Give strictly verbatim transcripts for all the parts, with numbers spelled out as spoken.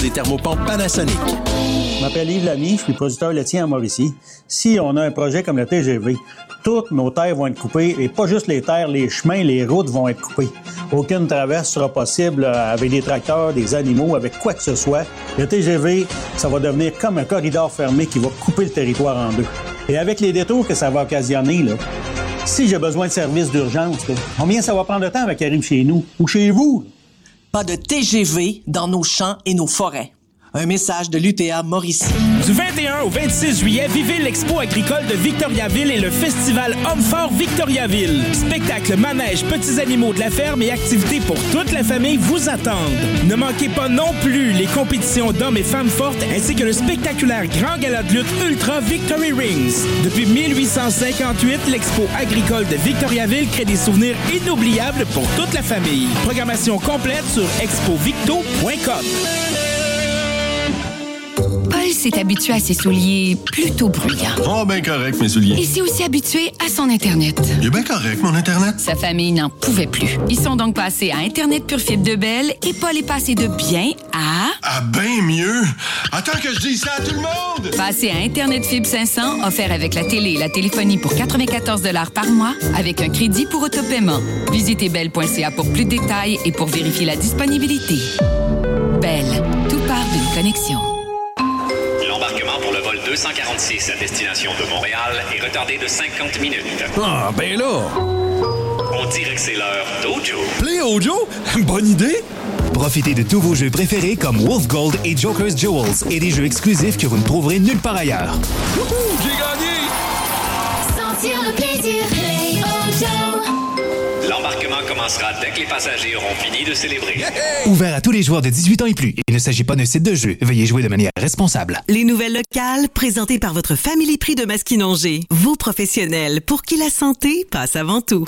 Des thermopompes Panasonic. Je m'appelle Yves Lamy, je suis producteur laitier à Mauricie. Si on a un projet comme le T G V, toutes nos terres vont être coupées, et pas juste les terres, les chemins, les routes vont être coupées. Aucune traverse sera possible avec des tracteurs, des animaux, avec quoi que ce soit. Le T G V, ça va devenir comme un corridor fermé qui va couper le territoire en deux. Et avec les détours que ça va occasionner, là, si j'ai besoin de services d'urgence, là, combien ça va prendre de temps avec qui arrive chez nous ou chez vous? Pas de T G V dans nos champs et nos forêts. Un message de l'U T A Mauricie. Du vingt et un au vingt-six juillet, vivez l'Expo agricole de Victoriaville et le Festival Hommes Forts Victoriaville. Spectacles, manèges, petits animaux de la ferme et activités pour toute la famille vous attendent. Ne manquez pas non plus les compétitions d'hommes et femmes fortes ainsi que le spectaculaire grand gala de lutte Ultra Victory Rings. Depuis mille huit cent cinquante-huit, l'Expo agricole de Victoriaville crée des souvenirs inoubliables pour toute la famille. Programmation complète sur expo victo point com. Paul s'est habitué à ses souliers plutôt bruyants. Oh, ben correct, mes souliers. Il s'est aussi habitué à son Internet. Il est bien correct, mon Internet. Sa famille n'en pouvait plus. Ils sont donc passés à Internet Pure Fibre de Bell et Paul est passé de bien à... À bien mieux. Attends que je dise ça à tout le monde! Passé à Internet Fibre cinq cents, offert avec la télé et la téléphonie pour quatre-vingt-quatorze dollars par mois, avec un crédit pour autopaiement. Visitez bell point c a pour plus de détails et pour vérifier la disponibilité. Bell, tout part d'une connexion. L'embarquement pour le vol deux cent quarante-six à destination de Montréal est retardé de cinquante minutes. Ah, ben là! On dirait que c'est l'heure d'Ojo. Play Ojo? Bonne idée! Profitez de tous vos jeux préférés comme Wolf Gold et Joker's Jewels et des jeux exclusifs que vous ne trouverez nulle part ailleurs. Wouhou! J'ai gagné! Sentir le plaisir, Play Ojo. L'embarquement commencera dès que les passagers auront fini de célébrer. Hey! Ouvert à tous les joueurs de dix-huit ans et plus. Il ne s'agit pas d'un site de jeu. Veuillez jouer de manière responsable. Les nouvelles locales présentées par votre Family Prix de Maskinongé. Vos professionnels pour qui la santé passe avant tout.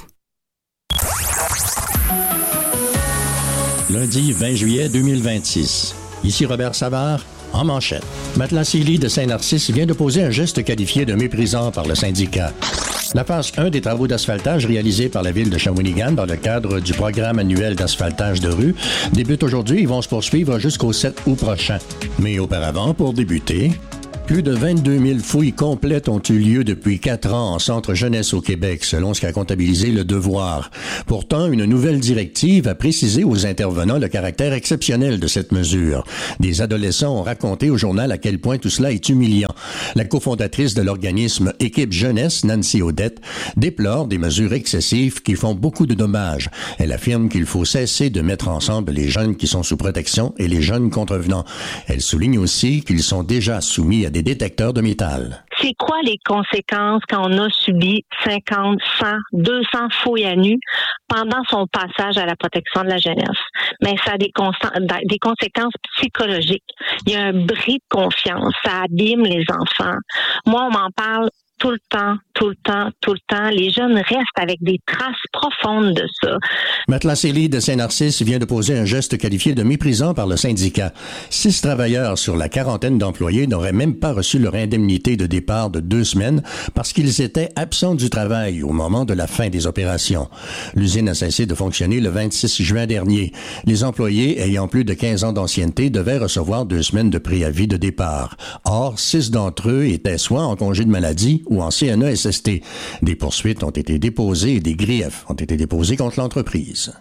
Lundi vingt juillet deux mille vingt-six. Ici Robert Savard, en manchette. Matelas Silly de Saint-Narcisse vient de poser un geste qualifié de méprisant par le syndicat. La phase un des travaux d'asphaltage réalisés par la ville de Shawinigan dans le cadre du programme annuel d'asphaltage de rue débute aujourd'hui et vont se poursuivre jusqu'au sept août prochain. Mais auparavant, pour débuter, plus de vingt-deux mille fouilles complètes ont eu lieu depuis quatre ans en centre jeunesse au Québec, selon ce qu'a comptabilisé Le Devoir. Pourtant, une nouvelle directive a précisé aux intervenants le caractère exceptionnel de cette mesure. Des adolescents ont raconté au journal à quel point tout cela est humiliant. La cofondatrice de l'organisme Équipe Jeunesse, Nancy Odette, déplore des mesures excessives qui font beaucoup de dommages. Elle affirme qu'il faut cesser de mettre ensemble les jeunes qui sont sous protection et les jeunes contrevenants. Elle souligne aussi qu'ils sont déjà soumis à des détecteurs de métal. C'est quoi les conséquences quand on a subi cinquante, cent, deux cents fouilles à nu pendant son passage à la protection de la jeunesse? Mais ça a des, consta- des conséquences psychologiques. Il y a un bris de confiance. Ça abîme les enfants. Moi, on m'en parle tout le temps, tout le temps, tout le temps. Les jeunes restent avec des traces profondes de ça. Matelas Silly de Saint-Narcisse vient de poser un geste qualifié de méprisant par le syndicat. Six travailleurs sur la quarantaine d'employés n'auraient même pas reçu leur indemnité de départ de deux semaines parce qu'ils étaient absents du travail au moment de la fin des opérations. L'usine a cessé de fonctionner le vingt-six juin dernier. Les employés ayant plus de quinze ans d'ancienneté devaient recevoir deux semaines de préavis de départ. Or, six d'entre eux étaient soit en congé de maladie ou en C N E S S T. Des poursuites ont été déposées et des griefs ont été déposés contre l'entreprise.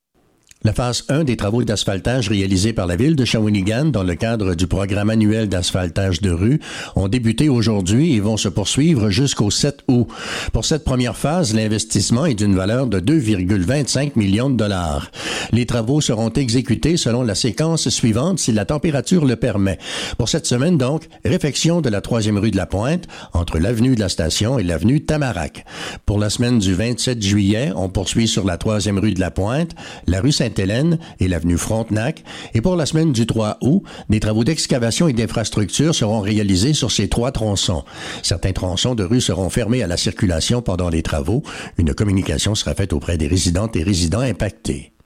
La phase un des travaux d'asphaltage réalisés par la ville de Shawinigan dans le cadre du programme annuel d'asphaltage de rue ont débuté aujourd'hui et vont se poursuivre jusqu'au sept août. Pour cette première phase, l'investissement est d'une valeur de deux virgule vingt-cinq millions de dollars. Les travaux seront exécutés selon la séquence suivante si la température le permet. Pour cette semaine donc, réfection de la troisième rue de la Pointe entre l'avenue de la Station et l'avenue Tamarack. Pour la semaine du vingt-sept juillet, on poursuit sur la troisième rue de la Pointe, la rue Sainte-Hélène et l'avenue Frontenac. Et pour la semaine du trois août, des travaux d'excavation et d'infrastructure seront réalisés sur ces trois tronçons. Certains tronçons de rue seront fermés à la circulation pendant les travaux. Une communication sera faite auprès des résidentes et résidents impactés.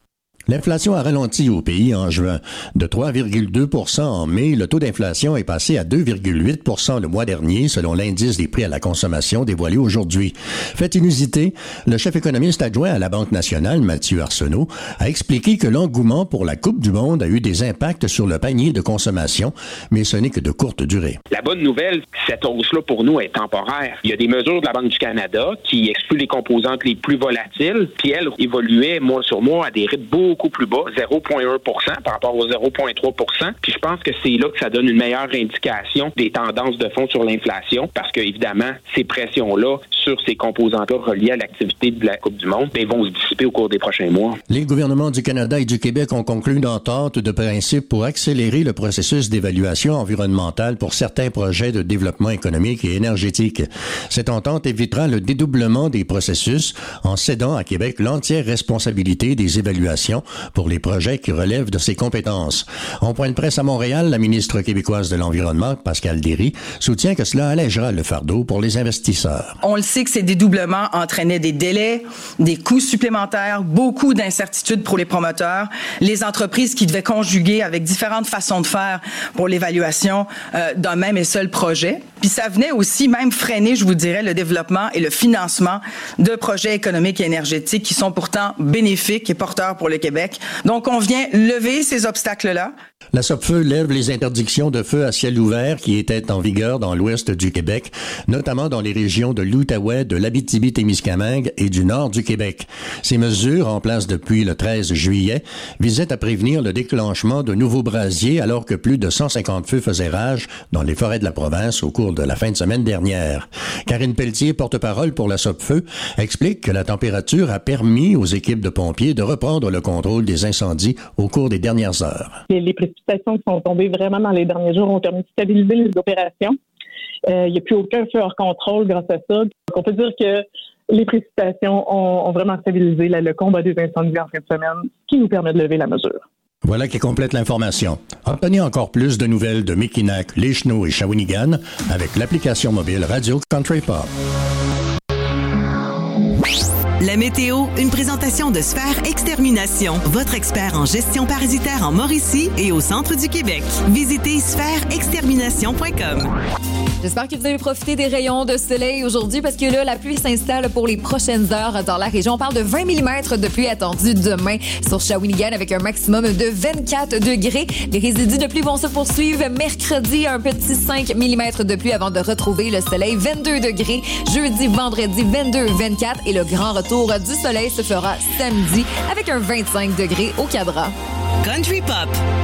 L'inflation a ralenti au pays en juin. De trois virgule deux pour cent en mai, le taux d'inflation est passé à deux virgule huit pour cent le mois dernier, selon l'indice des prix à la consommation dévoilé aujourd'hui. Fait inusité, le chef économiste adjoint à la Banque nationale, Mathieu Arsenault, a expliqué que l'engouement pour la Coupe du monde a eu des impacts sur le panier de consommation, mais ce n'est que de courte durée. La bonne nouvelle, cette hausse-là pour nous est temporaire. Il y a des mesures de la Banque du Canada qui excluent les composantes les plus volatiles, puis elles évoluaient mois sur mois à des rythmes beaucoup beaucoup plus bas, zéro virgule un pour cent par rapport au zéro virgule trois pour cent. Puis je pense que c'est là que ça donne une meilleure indication des tendances de fond sur l'inflation, parce que évidemment, ces pressions-là sur ces composantes-là reliées à l'activité de la Coupe du monde, bien, vont se dissiper au cours des prochains mois. Les gouvernements du Canada et du Québec ont conclu une entente de principe pour accélérer le processus d'évaluation environnementale pour certains projets de développement économique et énergétique. Cette entente évitera le dédoublement des processus en cédant à Québec l'entière responsabilité des évaluations pour les projets qui relèvent de ses compétences. En point de presse à Montréal, la ministre québécoise de l'Environnement, Pascale Derry, soutient que cela allègera le fardeau pour les investisseurs. On le sait que ces dédoublements entraînaient des délais, des coûts supplémentaires, beaucoup d'incertitudes pour les promoteurs, les entreprises qui devaient conjuguer avec différentes façons de faire pour l'évaluation euh, d'un même et seul projet. Puis ça venait aussi même freiner, je vous dirais, le développement et le financement de projets économiques et énergétiques qui sont pourtant bénéfiques et porteurs pour le Québec. Donc, on vient lever ces obstacles-là. La Sopfeu lève les interdictions de feu à ciel ouvert qui étaient en vigueur dans l'ouest du Québec, notamment dans les régions de l'Outaouais, de l'Abitibi-Témiscamingue et du nord du Québec. Ces mesures, en place depuis le treize juillet, visaient à prévenir le déclenchement de nouveaux brasiers alors que plus de cent cinquante feux faisaient rage dans les forêts de la province au cours de la fin de semaine dernière. Karine Pelletier, porte-parole pour la Sopfeu, explique que la température a permis aux équipes de pompiers de reprendre le contrôle des incendies au cours des dernières heures. Les précipitations qui sont tombées vraiment dans les derniers jours ont permis de stabiliser les opérations. Euh, il n'y a plus aucun feu hors contrôle grâce à ça. Donc, on peut dire que les précipitations ont, ont vraiment stabilisé là, le combat des incendies en fin de semaine, ce qui nous permet de lever la mesure. Voilà qui complète l'information. Obtenez encore plus de nouvelles de Mackinac, Les Chenaux et Shawinigan avec l'application mobile Radio Country Pop. La météo, une présentation de Sphère Extermination, votre expert en gestion parasitaire en Mauricie et au centre du Québec. Visitez sphère extermination point com. J'espère que vous avez profité des rayons de soleil aujourd'hui parce que là, la pluie s'installe pour les prochaines heures dans la région. On parle de vingt millimètres de pluie attendue demain sur Shawinigan avec un maximum de vingt-quatre degrés. Les résidus de pluie vont se poursuivre mercredi, un petit cinq millimètres de pluie avant de retrouver le soleil. vingt-deux degrés jeudi, vendredi, vingt-deux, vingt-quatre et le grand retour du soleil se fera samedi avec un vingt-cinq degrés au Cadran. Country Pop.